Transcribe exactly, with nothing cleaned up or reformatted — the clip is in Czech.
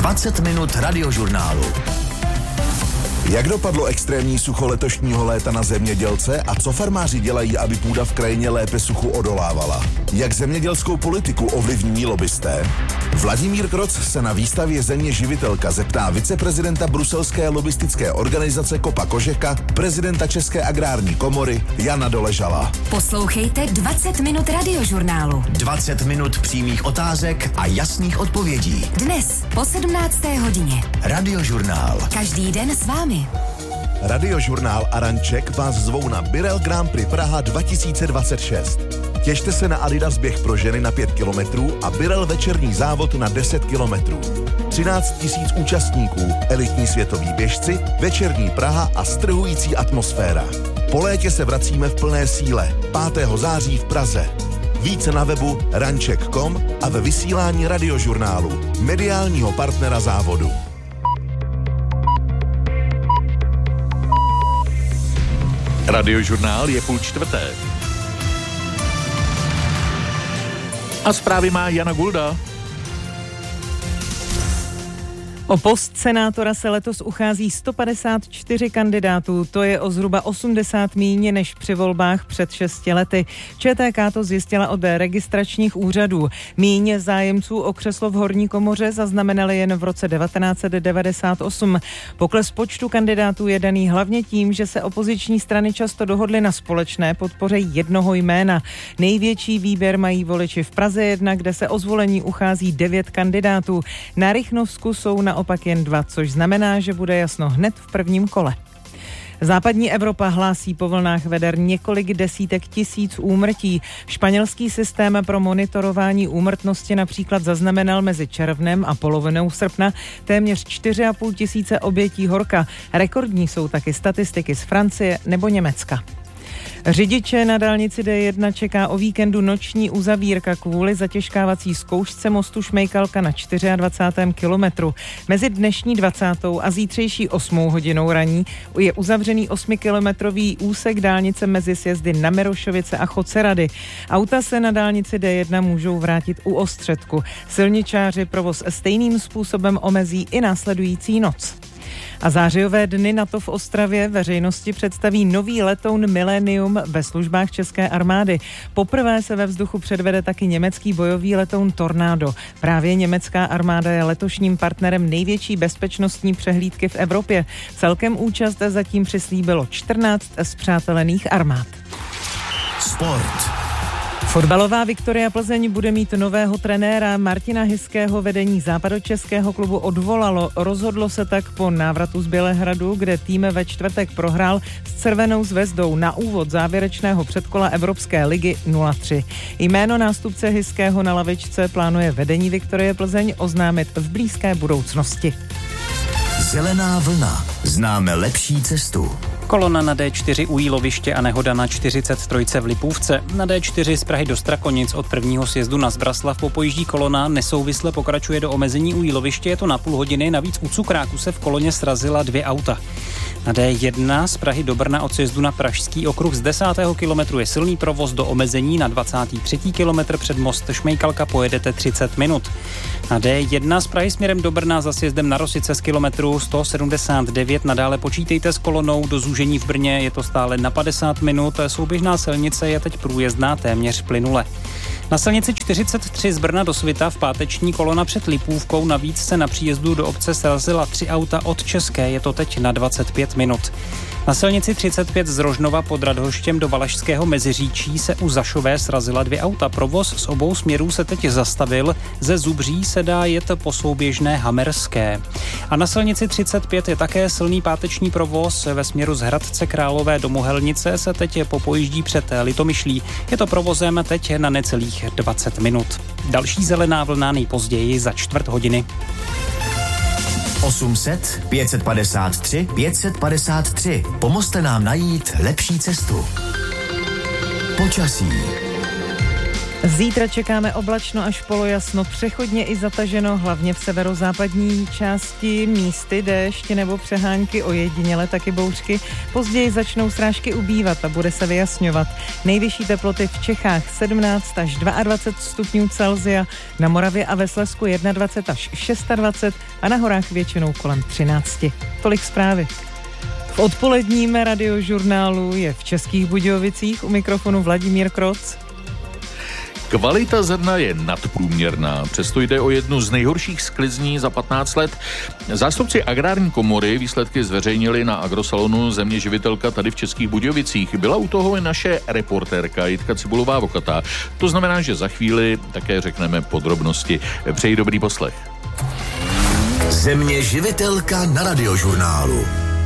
dvacet minut radiožurnálu. Jak dopadlo extrémní sucho letošního léta na zemědělce a co farmáři dělají, aby půda v krajině lépe suchu odolávala? Jak zemědělskou politiku ovlivní lobbysté? Vladimír Kroc se na výstavě Země živitelka zeptá viceprezidenta bruselské lobbystické organizace Kopa Kožeka, prezidenta České agrární komory Jana Doležala. Poslouchejte dvacet minut radiožurnálu. dvacet minut přímých otázek a jasných odpovědí. Dnes po sedmnácté hodině. Radiožurnál. Každý den s vámi. Radiožurnál Aranček vás zvou na Birel Grand Prix Praha dva tisíce dvacet šest. Těšte se na Adidas běh pro ženy na pět kilometrů a Birel večerní závod na deset kilometrů. třináct tisíc účastníků, elitní světoví běžci, večerní Praha a strhující atmosféra. Po létě se vracíme v plné síle. pátého září v Praze. Více na webu ranček tečka com a ve vysílání radiožurnálu, mediálního partnera závodu. Radiožurnál je půl čtvrté. A zprávy má Jana Gulda. O post senátora se letos uchází sto padesát čtyři kandidátů, to je o zhruba osmdesát míň než při volbách před šesti lety. ČTK to zjistila od registračních úřadů. Míň zájemců o křeslo v horní komoře zaznamenali jen v roce devatenáct set devadesát osm. Pokles počtu kandidátů je daný hlavně tím, že se opoziční strany často dohodly na společné podpoře jednoho jména. Největší výběr mají voliči v Praze jedna, kde se o zvolení uchází devět kandidátů. Na Rychnovsku jsou na opak jen dva, což znamená, že bude jasno hned v prvním kole. Západní Evropa hlásí po vlnách veder několik desítek tisíc úmrtí. Španělský systém pro monitorování úmrtnosti například zaznamenal mezi červnem a polovinou srpna téměř čtyři a půl tisíce obětí horka. Rekordní jsou taky statistiky z Francie nebo Německa. Řidiče na dálnici D jedna čeká o víkendu noční uzavírka kvůli zatěžkávací zkoušce mostu Šmejkalka na dvacátém čtvrtém kilometru. Mezi dnešní dvacátou a zítřejší osmou hodinou raní je uzavřený osmikilometrový úsek dálnice mezi sjezdy na Mirošovice a Chocerady. Auta se na dálnici D jedna můžou vrátit u Ostředku. Silničáři provoz stejným způsobem omezí i následující noc. A zářijové dny NATO v Ostravě veřejnosti představí nový letoun Millennium ve službách české armády. Poprvé se ve vzduchu předvede taky německý bojový letoun Tornado. Právě německá armáda je letošním partnerem největší bezpečnostní přehlídky v Evropě. Celkem účast zatím přislíbilo čtrnáct spřátelených armád. Sport. Fotbalová Viktoria Plzeň bude mít nového trenéra. Martina Hyského vedení západočeského klubu odvolalo. Rozhodlo se tak po návratu z Bělehradu, kde tým ve čtvrtek prohrál s Červenou zvezdou na úvod závěrečného předkola Evropské ligy nula tři. Jméno nástupce Hyského na lavičce plánuje vedení Viktorie Plzeň oznámit v blízké budoucnosti. Zelená vlna. Známe lepší cestu. Kolona na D čtyři u Jíloviště a nehoda na čtyřicet tři v Lipůvce. Na D čtyři z Prahy do Strakonic od prvního sjezdu na Zbraslav popojíždí kolona, nesouvisle pokračuje do omezení u Jíloviště, je to na půl hodiny, navíc u Cukráku se v koloně srazila dvě auta. Na D jedna z Prahy do Brna od sjezdu na Pražský okruh z desátého kilometru je silný provoz do omezení, na dvacátý třetí kilometr před most Šmejkalka pojedete třicet minut. Na D jedna z Prahy směrem do Brna za sjezdem na Rosice z kilometru sto sedmdesát devět nadále počítejte s kolonou, do zúžení v Brně je to stále na padesát minut, souběžná silnice je teď průjezdná téměř plynule. Na silnici čtyřicet tři z Brna do Svita v páteční kolona před Lipůvkou, navíc se na příjezdu do obce srazila tři auta od České, je to teď na dvacet pět minut. Na silnici třicet pět z Rožnova pod Radhoštěm do Valašského Meziříčí se u Zašové srazila dvě auta. Provoz z obou směrů se teď zastavil, ze Zubří se dá jet po souběžné Hamerské. A na silnici třicet pět je také silný páteční provoz, ve směru z Hradce Králové do Mohelnice se teď popojíždí před Litomyšlí. Je to provozem teď na necelých dvacet minut. Další zelená vlna nejpozději za čtvrt hodiny. osm set, pět set padesát tři, pět set padesát tři. Pomozte nám najít lepší cestu. Počasí. Zítra čekáme oblačno až polojasno, přechodně i zataženo, hlavně v severozápadní části, místy déšť nebo přehánky, ojediněle taky bouřky. Později začnou srážky ubývat a bude se vyjasňovat. Nejvyšší teploty v Čechách sedmnáct až dvacet dva stupňů Celsia, na Moravě a ve Slezsku dvacet jedna až dvacet šest a na horách většinou kolem třináct. Tolik zprávy. V odpoledním radiožurnálu je v Českých Budějovicích u mikrofonu Vladimír Kroc. Kvalita zrna je nadprůměrná, přesto jde o jednu z nejhorších sklizní za patnáct let. Zástupci agrární komory výsledky zveřejnili na agrosalonu Země živitelka tady v Českých Budějovicích. Byla u toho i naše reportérka Jitka Cibulová-Vokatá. To znamená, že za chvíli také řekneme podrobnosti. Přeji dobrý poslech. Země živitelka na radiožurnálu.